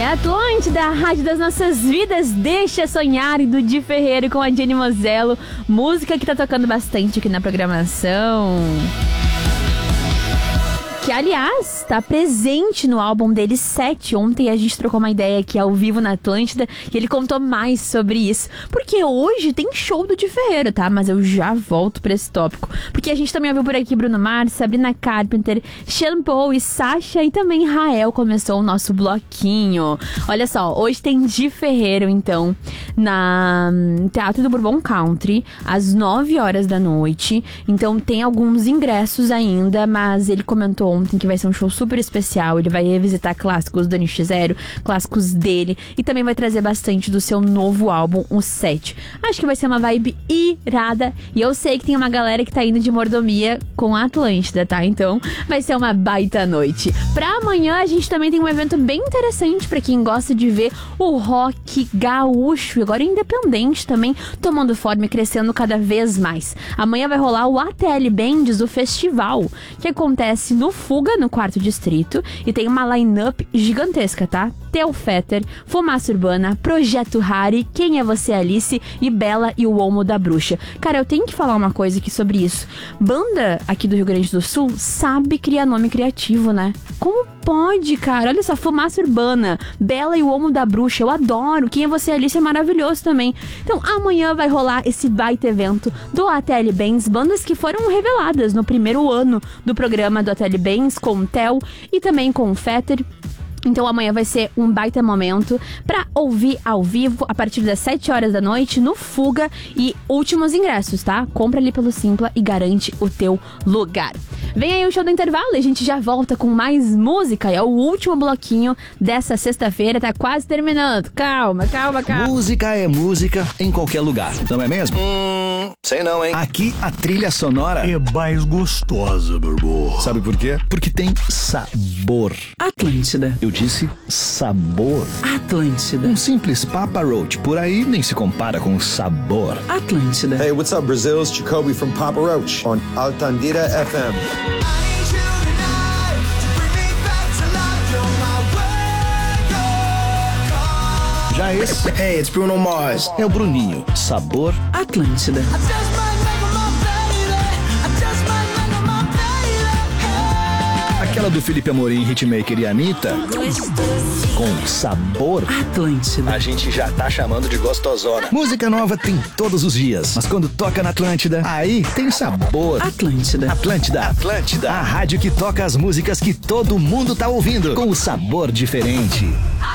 é Atlântida, a rádio das nossas vidas. Deixa sonhar, do Di Ferreiro com a Jenny Mosello. Música que tá tocando bastante aqui na programação. Que, aliás, tá presente no álbum dele 7. Ontem a gente trocou uma ideia aqui ao vivo na Atlântida e ele contou mais sobre isso. Porque hoje tem show do Di Ferreiro, tá? Mas eu já volto pra esse tópico. Porque a gente também ouviu por aqui Bruno Mars, Sabrina Carpenter, Sean Paul e Sasha, e também Rael começou o nosso bloquinho. Olha só, hoje tem Di Ferreiro, então, na Teatro do Bourbon Country, às 9 horas da noite. Então tem alguns ingressos ainda, mas ele comentou ontem que vai ser um show super especial. Ele vai revisitar clássicos do NX0, clássicos dele, e também vai trazer bastante do seu novo álbum, o 7. Acho que vai ser uma vibe irada, e eu sei que tem uma galera que tá indo de mordomia com a Atlântida, tá? Então vai ser uma baita noite. Pra amanhã a gente também tem um evento bem interessante pra quem gosta de ver o rock gaúcho, e agora independente também, tomando forma e crescendo cada vez mais. Amanhã vai rolar o ATL Bands, o festival, que acontece no Fuga, no 4º Distrito, e tem uma line-up gigantesca, tá? Theo Fetter, Fumaça Urbana, Projeto Hari, Quem é Você, Alice e Bela e o Olmo da Bruxa. Cara, eu tenho que falar uma coisa aqui sobre isso. Banda aqui do Rio Grande do Sul sabe criar nome criativo, né? Como pode, cara? Olha só, Fumaça Urbana, Bela e o Olmo da Bruxa, eu adoro. Quem é Você, Alice é maravilhoso também. Então, amanhã vai rolar esse baita evento do ATL Bands, bandas que foram reveladas no primeiro ano do programa do ATL Bands, com o Theo e também com o Fetter. Então amanhã vai ser um baita momento pra ouvir ao vivo a partir das 7 horas da noite no Fuga, e últimos ingressos, tá? Compra ali pelo Simpla e garante o teu lugar. Vem aí o show do intervalo e a gente já volta com mais música. É o último bloquinho dessa sexta-feira, tá quase terminando. Calma. Música é música em qualquer lugar, não é mesmo? Sei não, hein? Aqui a trilha sonora é mais gostosa, meu amor. Sabe por quê? Porque tem sabor. Atlântida. Eu disse sabor. Atlântida. Um simples Papa Roach por aí nem se compara com sabor. Atlântida. Hey, what's up, Brazil? It's Jacoby from Papa Roach on Altandira FM. Já esse Hey, it's Bruno Mars. é o Bruninho. Sabor Atlântida. aquela do Felipe Amorim, Hitmaker e Anitta. Com sabor Atlântida. a gente já tá chamando de gostosona. Música nova tem todos os dias, mas quando toca na Atlântida, aí tem sabor. Atlântida. Atlântida, a rádio que toca as músicas que todo mundo tá ouvindo, com o sabor diferente.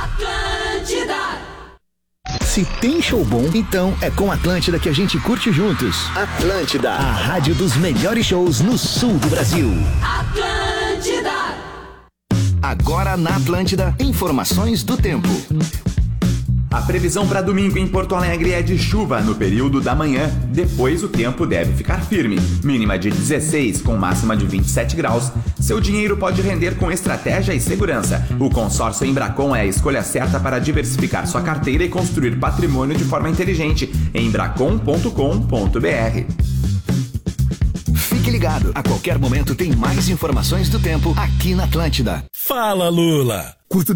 Se tem show bom, então é com Atlântida que a gente curte juntos. Atlântida, a rádio dos melhores shows no sul do Brasil. Atlântida. Agora na Atlântida, informações do tempo. A previsão para domingo em Porto Alegre é de chuva no período da manhã. Depois o tempo deve ficar firme. Mínima de 16 com máxima de 27 graus. Seu dinheiro pode render com estratégia e segurança. O consórcio Embracon é a escolha certa para diversificar sua carteira e construir patrimônio de forma inteligente. Embracon.com.br. Fique ligado, a qualquer momento tem mais informações do tempo aqui na Atlântida. Fala, Lula.